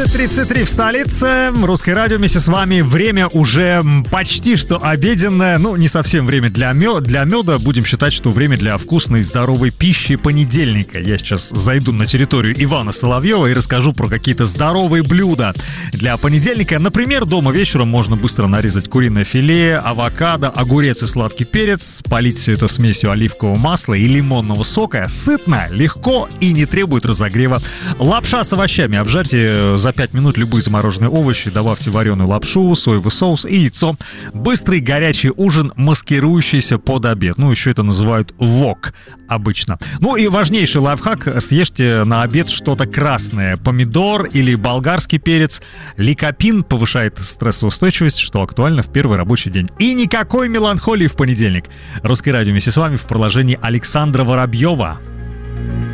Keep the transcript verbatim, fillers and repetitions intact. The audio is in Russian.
двенадцать тридцать три в столице. Русское радио вместе с вами. Время уже почти что обеденное. Ну, не совсем время для, мё- для меда. Будем считать, что время для вкусной и здоровой пищи понедельника. Я сейчас зайду на территорию Ивана Соловьева и расскажу про какие-то здоровые блюда для понедельника. Например, дома вечером можно быстро нарезать куриное филе, авокадо, огурец и сладкий перец, полить все это смесью оливкового масла и лимонного сока. Сытно, легко и не требует разогрева. Лапша с овощами. Обжарьте за пять минут любые замороженные овощи, добавьте вареную лапшу, соевый соус и яйцо. Быстрый горячий ужин, маскирующийся под обед. Ну, еще это называют вок обычно. Ну и важнейший лайфхак: съешьте на обед что-то красное. Помидор или болгарский перец. Ликопин повышает стрессоустойчивость, что актуально в первый рабочий день. И никакой меланхолии в понедельник. Русское радио вместе с вами в продолжении Александра Воробьева.